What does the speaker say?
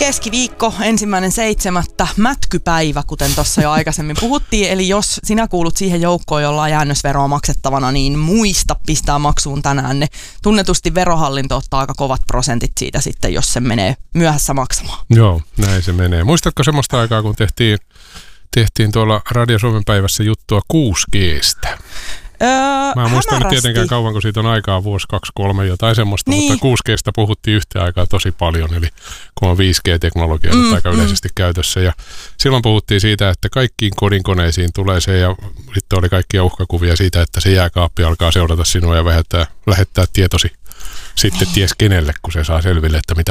Keskiviikko 1.7. mätkypäivä, kuten tuossa jo aikaisemmin puhuttiin. Eli jos sinä kuulut siihen joukkoon, jolla on jäännösveroa maksettavana, niin muista pistää maksuun tänään ne. Tunnetusti verohallinto ottaa aika kovat prosentit siitä sitten, jos se menee myöhässä maksamaan. Joo, näin se menee. Muistatko semmoista aikaa, kun tehtiin tuolla Radio Suomen päivässä juttua 6G:stä? Mä en muista tietenkään kauan, kun siitä on aikaa, vuosi, 2, 3 jotain semmoista, niin. Mutta 6G:stä puhuttiin yhteen aikaa tosi paljon, eli kun on 5G-teknologia aika yleisesti käytössä. Ja silloin puhuttiin siitä, että kaikkiin kodinkoneisiin tulee se, ja sitten oli kaikkia uhkakuvia siitä, että se jääkaappi alkaa seurata sinua ja lähettää tietosi sitten ties kenelle, kun se saa selville, että mitä